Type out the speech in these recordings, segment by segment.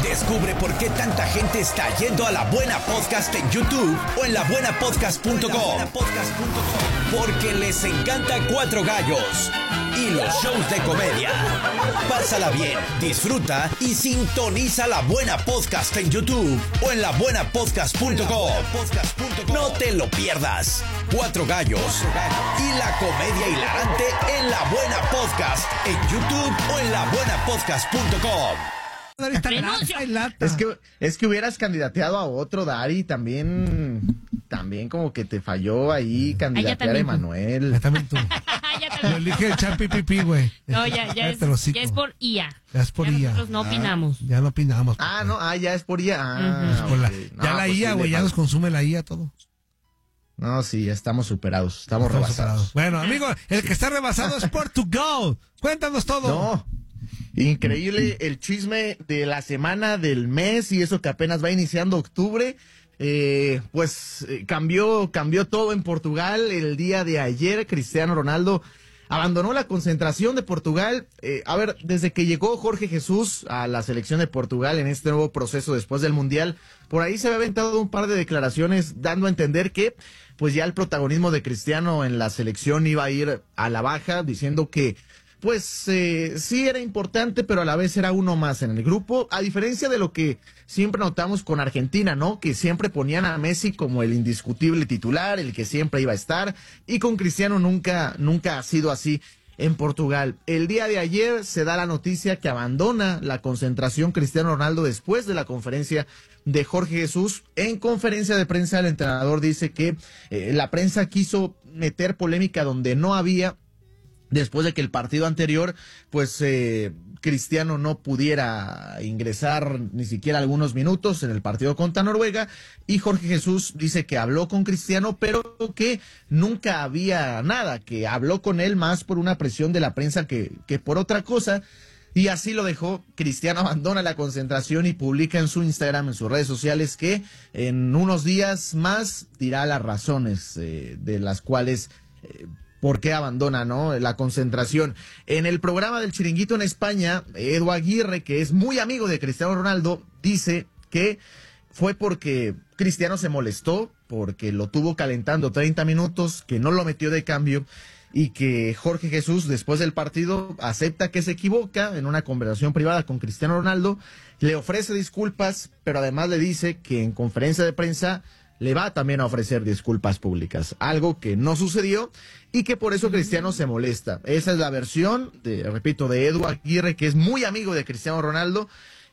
Descubre por qué tanta gente está yendo a La Buena Podcast en YouTube o en labuenapodcast.com. Porque les encanta Cuatro Gallos y los shows de comedia. Pásala bien, disfruta y sintoniza La Buena Podcast en YouTube o en labuenapodcast.com. No te lo pierdas. Cuatro Gallos y la comedia hilarante en La Buena Podcast en YouTube o en labuenapodcast.com. Es que hubieras candidateado a otro, Dari, también como que te falló ahí candidatear a Emanuel. Ya también tú. Lo elige el Champi Pipí, güey. No, ya es por IA. Ya es por IA. Nosotros no opinamos. Ya no opinamos. Ya es por IA. Okay. Ya la IA, güey, ya nos consume la IA todo. No, sí, ya estamos superados, estamos rebasados. Bueno, amigo, el que está rebasado es Portugal. Cuéntanos todo. No. Increíble el chisme de la semana, del mes, y eso que apenas va iniciando octubre. Cambió todo en Portugal el día de ayer. Cristiano Ronaldo abandonó la concentración de Portugal. Desde que llegó Jorge Jesús a la selección de Portugal en este nuevo proceso después del Mundial, por ahí se había aventado un par de declaraciones dando a entender que pues ya el protagonismo de Cristiano en la selección iba a ir a la baja, diciendo que sí era importante, pero a la vez era uno más en el grupo, a diferencia de lo que siempre notamos con Argentina, ¿no? Que siempre ponían a Messi como el indiscutible titular, el que siempre iba a estar, y con Cristiano nunca ha sido así en Portugal. El día de ayer se da la noticia que abandona la concentración Cristiano Ronaldo después de la conferencia de Jorge Jesús. En conferencia de prensa el entrenador dice que la prensa quiso meter polémica donde no había, después de que el partido anterior, Cristiano no pudiera ingresar ni siquiera algunos minutos en el partido contra Noruega, y Jorge Jesús dice que habló con Cristiano, pero que nunca había nada, que habló con él más por una presión de la prensa que por otra cosa, y así lo dejó. Cristiano abandona la concentración y publica en su Instagram, en sus redes sociales, que en unos días más dirá las razones de las cuales por qué abandona, ¿no?, la concentración. En el programa del Chiringuito en España, Edu Aguirre, que es muy amigo de Cristiano Ronaldo, dice que fue porque Cristiano se molestó, porque lo tuvo calentando 30 minutos, que no lo metió de cambio, y que Jorge Jesús, después del partido, acepta que se equivoca en una conversación privada con Cristiano Ronaldo, le ofrece disculpas, pero además le dice que en conferencia de prensa le va también a ofrecer disculpas públicas, algo que no sucedió y que por eso Cristiano se molesta. Esa es la versión, de Edu Aguirre, que es muy amigo de Cristiano Ronaldo.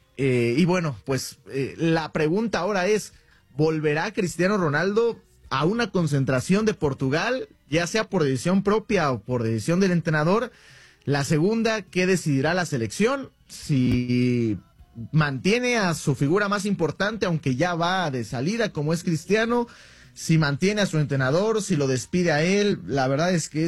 La pregunta ahora es, ¿volverá Cristiano Ronaldo a una concentración de Portugal, ya sea por decisión propia o por decisión del entrenador? La segunda, ¿qué decidirá la selección? Si mantiene a su figura más importante, aunque ya va de salida, como es Cristiano, si mantiene a su entrenador, si lo despide a él. La verdad es que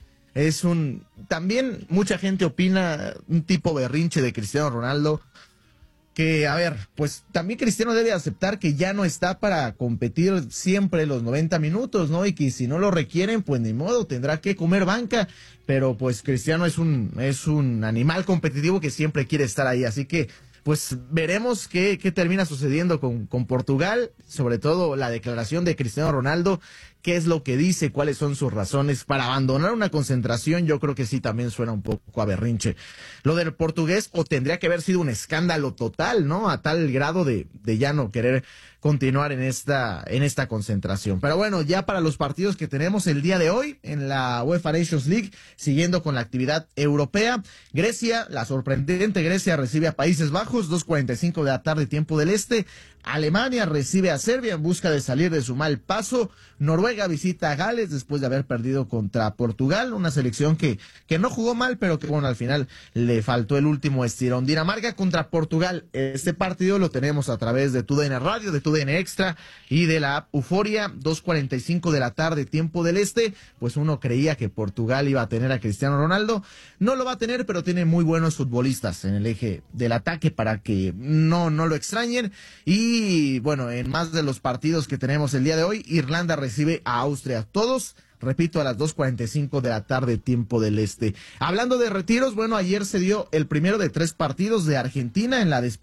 también mucha gente opina un tipo berrinche de Cristiano Ronaldo, que, también Cristiano debe aceptar que ya no está para competir siempre los 90 minutos, ¿no? Y que si no lo requieren, pues ni modo, tendrá que comer banca. Pero pues Cristiano es un animal competitivo que siempre quiere estar ahí, así que veremos qué termina sucediendo con Portugal, sobre todo la declaración de Cristiano Ronaldo, qué es lo que dice, cuáles son sus razones para abandonar una concentración. Yo creo que sí, también suena un poco a berrinche. Lo del portugués, o tendría que haber sido un escándalo total, ¿no? A tal grado de ya no querer continuar en esta concentración. Pero bueno, ya para los partidos que tenemos el día de hoy en la UEFA Nations League, siguiendo con la actividad europea, Grecia, la sorprendente Grecia, recibe a Países Bajos, 2:45 de la tarde, tiempo del este. Alemania recibe a Serbia en busca de salir de su mal paso. Noruega visita a Gales después de haber perdido contra Portugal, una selección que no jugó mal, pero que al final le faltó el último estirón. Dinamarca contra Portugal. Este partido lo tenemos a través de TUDN Radio, de TUDN Extra y de la app Euforia, 2:45 de la tarde, tiempo del este. Pues uno creía que Portugal iba a tener a Cristiano Ronaldo. No lo va a tener, pero tiene muy buenos futbolistas en el eje del ataque para que no lo extrañen. Y bueno, en más de los partidos que tenemos el día de hoy, Irlanda recibe a Austria. Todos, repito, a las 2:45 de la tarde, tiempo del este. Hablando de retiros, ayer se dio el primero de 3 partidos de Argentina en la despedida